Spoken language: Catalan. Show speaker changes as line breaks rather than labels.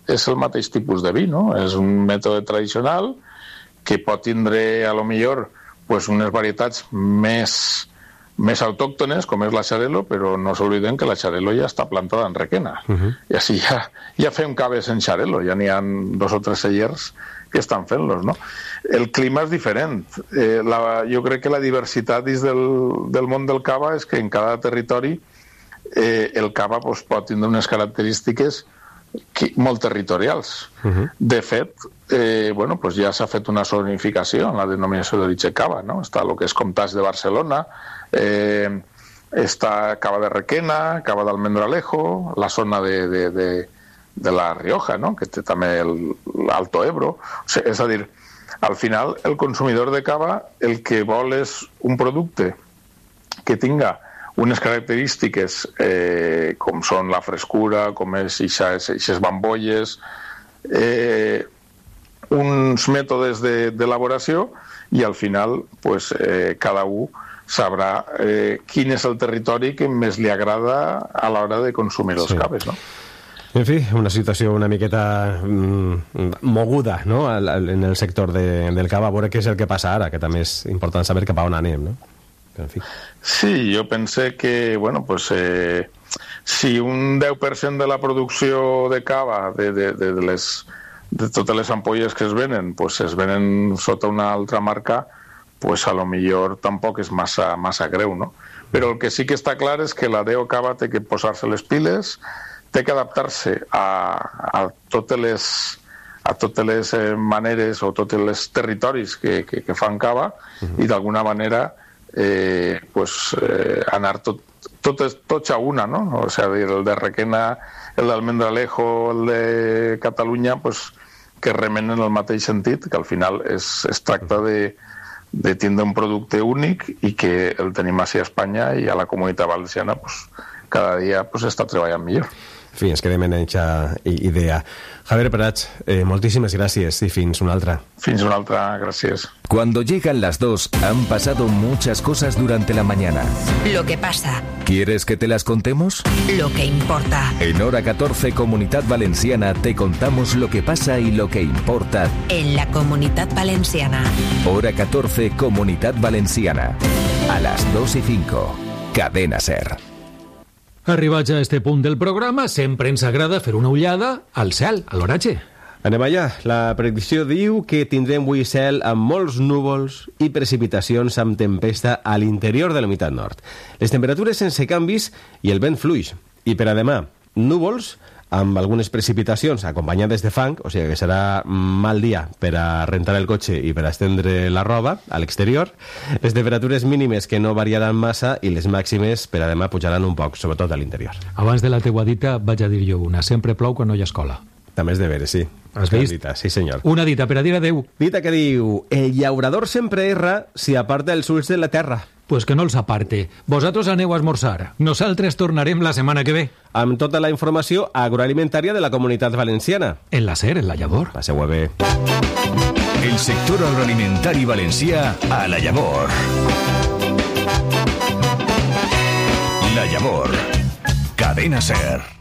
és el mateix tipus de vi, no? És un mètode tradicional que pot tindre, a lo millor, pues, unes varietats més autòctones, com és la Xarel·lo, però no s'obliden que la Xarel·lo ja està plantada en Requena. I així ja fem caves en Xarel·lo, ja n'hi ha 2 o 3 cellers que estan fent-los, no? El clima és diferent. Jo crec que la diversitat dins del món del cava és que en cada territori el cava pues, pot tindre unes característiques molt territorials. De fet, pues ja s'ha fet una zonificació en la denominació d'origen cava, no? Està el que és Comtats de Barcelona, està Cava de Requena, Cava d'Almendralejo, la zona de la Rioja, no? Que té també l'Alto Ebro. O sigui, és a dir, al final el consumidor de cava el que vol és un producte que tinga unes característiques com són la frescura, com és eixes bambolles, uns mètodes d'elaboració i al final pues, cada un sabrà quin és el territori que més li agrada a l'hora de consumir els caves, no?
En fi, una situació una miqueta moguda, no?, en el sector del cava. A veure què és el que passa ara, que també és important saber cap a on anem, no? En fi.
Sí, jo pense que, bueno, pues, si un 10% de la producció de cava, de totes les ampolles que es venen, pues es venen sota una altra marca, pues a lo millor tampoc és massa greu, no? Però el que sí que està clar és que la DEO Cava té que posar-se les piles, té que adaptar-se a totes les maneres o tots els territoris que fan cava i d'alguna manera anar tots a una, no? O sigui, el de Requena, el d'Almendralejo, el de Catalunya, pues, que remenen el mateix sentit, que al final es tracta de tindre un producte únic i que el tenim així a Espanya i a la Comunitat Valenciana pues, cada dia pues, està treballant millor.
En fi, ens quedem en aquesta idea. Javier Prats, moltísimas gracias y fins una altra.
Fins una altra, gracias.
Cuando llegan las 2, han pasado muchas cosas durante la mañana.
Lo que pasa.
¿Quieres que te las contemos?
Lo que importa.
En Hora 14 Comunidad Valenciana te contamos lo que pasa y lo que importa.
En la Comunidad Valenciana.
Hora 14 Comunidad Valenciana. A las 2:05. Cadena SER.
Arribats a este punt del programa, sempre ens agrada fer una ullada al cel, a l'oratge.
Anem allà. La predicció diu que tindrem avui cel amb molts núvols i precipitacions amb tempesta a l'interior de la meitat nord. Les temperatures sense canvis i el vent fluix. I per a demà, núvols amb algunes precipitacions acompanyades de fang, o sigui que serà mal dia per a rentar el cotxe i per a estendre la roba a l'exterior. Les temperatures mínimes que no variaran massa i les màximes per a demà pujaran un poc, sobretot a l'interior.
Abans de la teua dita vaig a dir jo una. Sempre plou quan no hi ha escola.
També és de veure, sí.
Has vist?
Dita, sí, senyor.
Una dita per a dir adeu.
Dita que diu: el llaurador sempre erra si aparta els ulls de la terra.
Pues que no els aparte. Vosaltres aneu a esmorzar. Nosaltres tornarem la setmana que ve.
Amb tota la informació agroalimentària de la Comunitat Valenciana.
En la SER, en la Llavor.
Passeu-ho bé.
El sector agroalimentari valencià a la Llavor. La Llavor. Cadena SER.